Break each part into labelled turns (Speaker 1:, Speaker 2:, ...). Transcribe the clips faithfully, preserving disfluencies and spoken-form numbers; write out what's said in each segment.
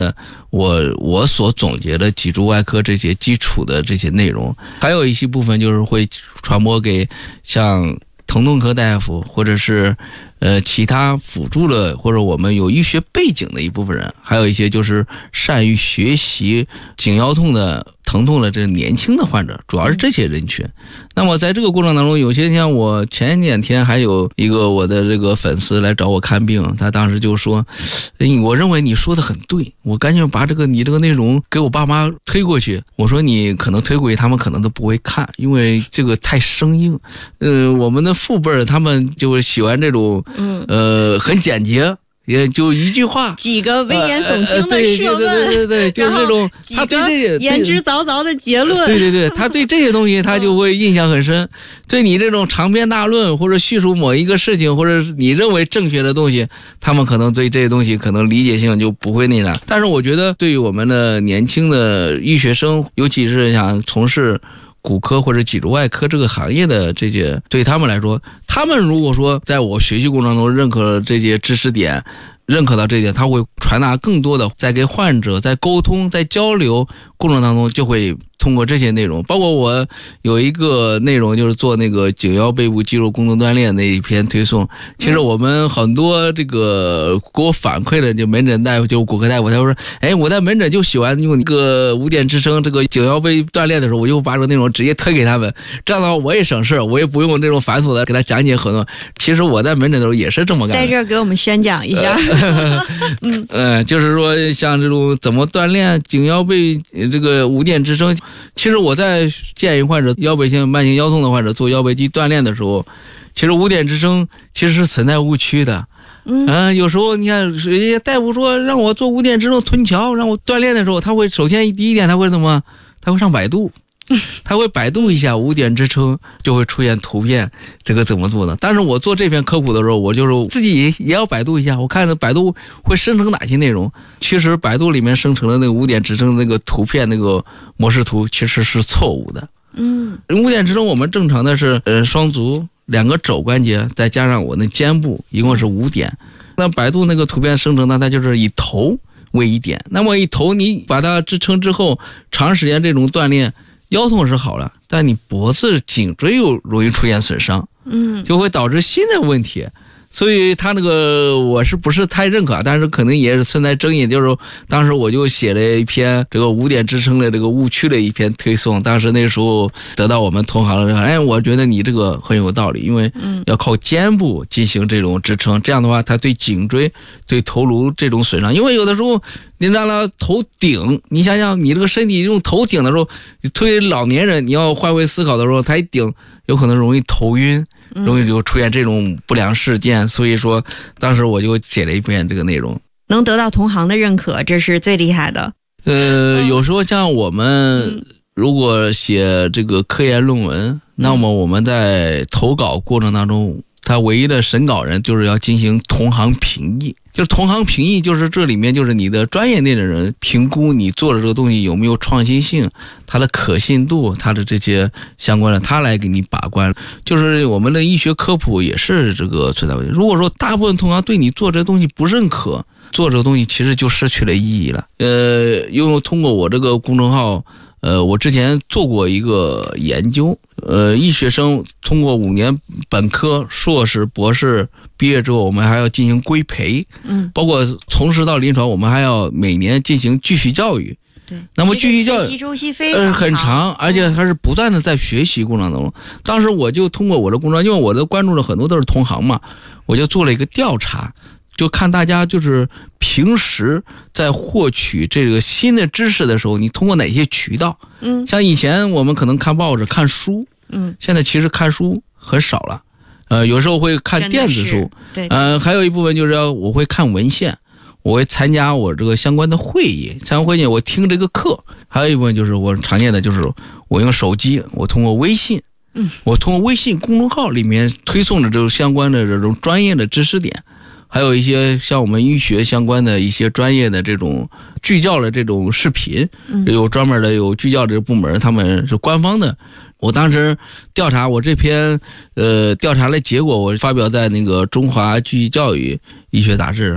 Speaker 1: 呃，我我所总结的脊柱外科这些基础的这些内容，还有一些部分就是会传播给像疼痛科大夫或者是呃其他辅助的或者我们有医学背景的一部分人，还有一些就是善于学习颈腰痛的疼痛的这年轻的患者，主要是这些人群。那么在这个过程当中，有些像我前两天还有一个我的这个粉丝来找我看病，他当时就说，我认为你说的很对，我赶紧把这个你这个内容给我爸妈推过去。我说你可能推过去他们可能都不会看，因为这个太生硬。呃，我们的父辈他们就喜欢这种呃很简洁，也就一句话，
Speaker 2: 几个危言耸听的设问，
Speaker 1: 对对对对，就是这种他对这些
Speaker 2: 言之凿凿的结论，
Speaker 1: 对对对，他对这些东西他就会印象很深。对你这种长篇大论或者叙述某一个事情或者你认为正确的东西，他们可能对这些东西可能理解性就不会那啥。但是我觉得对于我们的年轻的医学生，尤其是想从事骨科或者脊柱外科这个行业的这些，对他们来说，他们如果说在我学习过程中认可这些知识点，认可到这一点，他会传达更多的，在给患者在沟通在交流过程当中，就会通过这些内容。包括我有一个内容就是做那个颈腰背部肌肉工作锻炼那一篇推送，其实我们很多这个给我反馈的就门诊大夫，就骨科大夫，他说哎，我在门诊就喜欢用一个五点支撑这个颈腰背锻炼的时候，我就把这个内容直接推给他们，这样的话我也省事，我也不用这种繁琐的给他讲解很多。其实我在门诊的时候也是这么干的。
Speaker 2: 在这儿给我们宣讲一下
Speaker 1: 嗯呃，就是说像这种怎么锻炼颈腰背这个五点支撑，其实我在建议患者腰背性慢性腰痛的患者做腰背肌锻炼的时候，其实五点支撑其实是存在误区的。嗯、呃，有时候你看人家大夫说让我做五点支撑臀桥，让我锻炼的时候，他会首先第一点他会怎么？他会上百度。他会百度一下五点支撑，就会出现图片，这个怎么做的？但是我做这篇科普的时候，我就是自己也也要百度一下，我看百度会生成哪些内容。其实百度里面生成的那个五点支撑那个图片那个模式图其实是错误的。嗯，五点支撑我们正常的是呃双足两个肘关节再加上我的肩部，一共是五点。那百度那个图片生成呢，它就是以头为一点。那么以头你把它支撑之后，长时间这种锻炼。腰痛是好了，但你脖子颈椎又容易出现损伤，嗯，就会导致新的问题。所以他那个我是不是太认可，但是可能也是存在争议。就是当时我就写了一篇这个五点支撑的这个误区的一篇推送，当时那时候得到我们同行的，哎，我觉得你这个很有道理，因为要靠肩部进行这种支撑，这样的话它对颈椎对头颅这种损伤，因为有的时候你让他头顶，你想想你这个身体用头顶的时候，你推老年人你要换位思考的时候，他一顶有可能容易头晕，容易就出现这种不良事件。所以说当时我就写了一篇这个内容，
Speaker 2: 能得到同行的认可，这是最厉害的。
Speaker 1: 呃，有时候像我们如果写这个科研论文，那么我们在投稿过程当中，他唯一的审稿人就是要进行同行评议。就是同行评议，就是这里面就是你的专业内的人评估你做的这个东西有没有创新性，它的可信度，它的这些相关的，他来给你把关。就是我们的医学科普也是这个存在问题。如果说大部分同行对你做这个东西不认可，做这个东西其实就失去了意义了。呃，因为通过我这个公众号，呃，我之前做过一个研究，呃，医学生通过五年本科、硕士、博士毕业之后，我们还要进行规培，嗯，包括从事到临床，我们还要每年进行继续教育。
Speaker 2: 对，
Speaker 1: 那么继续教育
Speaker 2: 学习周期非常长，
Speaker 1: 呃，很长，而且还是不断的在学习过程当中。当时我就通过我的公众号，因为我的关注的很多都是同行嘛，我就做了一个调查。就看大家就是平时在获取这个新的知识的时候，你通过哪些渠道？嗯，像以前我们可能看报纸、看书，嗯，现在其实看书很少了，呃，有时候会看电子书，
Speaker 2: 对，
Speaker 1: 呃，还有一部分就是要我会看文献，我会参加我这个相关的会议，参加会议我听这个课，还有一部分就是我常见的就是我用手机，我通过微信，嗯，我通过微信公众号里面推送的这种相关的这种专业的知识点。还有一些像我们医学相关的一些专业的这种聚焦的这种视频，有专门的有聚焦的部门，他们是官方的。我当时调查，我这篇呃调查的结果，我发表在那个中华继续教育医学杂志上面。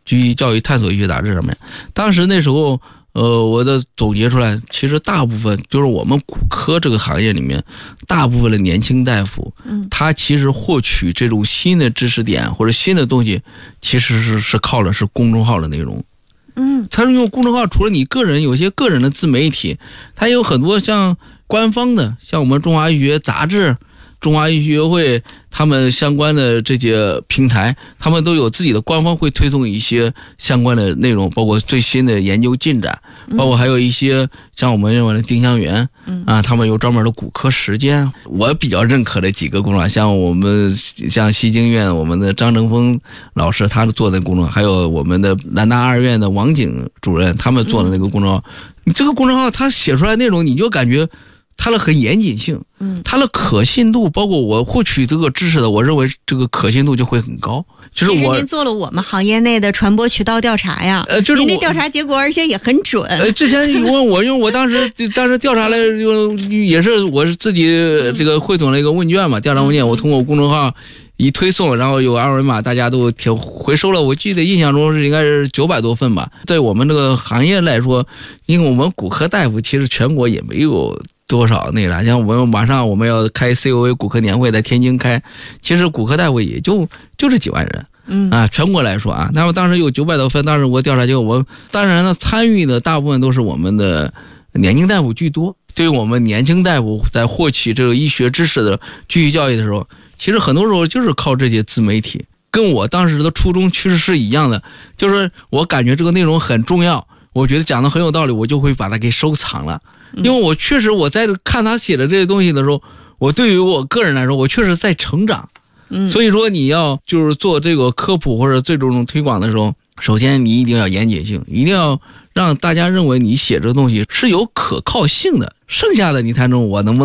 Speaker 1: 居医教育探索医学杂志上面。当时那时候，呃，我的总结出来，其实大部分就是我们骨科这个行业里面，大部分的年轻大夫，嗯，他其实获取这种新的知识点或者新的东西，其实是是靠的是公众号的内容。嗯，他是用公众号，除了你个人有些个人的自媒体，他有很多像官方的，像我们中华医学杂志、中华医学会他们相关的这些平台，他们都有自己的官方会推送一些相关的内容，包括最新的研究进展，包括还有一些像我们认为的丁香园，啊，他们有专门的骨科实践。我比较认可的几个公众号，像我们像西京院我们的张成峰老师他做的公众号，还有我们的南大二院的王景主任他们做的那个公众号，你这个公众号他写出来内容，你就感觉它的很严谨性，嗯，它的可信度，包括我获取这个知识的，我认为这个可信度就会很高。就是我，
Speaker 2: 其实您做了我们行业内的传播渠道调查呀，
Speaker 1: 呃，就是
Speaker 2: 您这调查结果，而且也很准。
Speaker 1: 呃，之前问我，因为我当时当时调查了，也是我是自己这个汇总了一个问卷嘛，调查问卷，我通过公众号一推送，然后有二维码，大家都挺回收了。我记得印象中是应该是九百多份吧。对我们这个行业来说，因为我们骨科大夫其实全国也没有多少那啥，像我们马上我们要开 C O A 骨科年会在天津开，其实骨科大夫也就就这几万人，嗯啊，全国来说啊，那么当时有九百多份，当时我调查结果，我当然呢参与的大部分都是我们的年轻大夫居多。对于我们年轻大夫在获取这个医学知识的居医教育的时候，其实很多时候就是靠这些自媒体，跟我当时的初衷其实是一样的，就是我感觉这个内容很重要，我觉得讲的很有道理，我就会把它给收藏了。因为我确实我在看他写的这些东西的时候，我对于我个人来说，我确实在成长。嗯，所以说你要就是做这个科普或者这种推广的时候，首先你一定要严谨性，一定要让大家认为你写这个东西是有可靠性的，剩下的你才能我能不能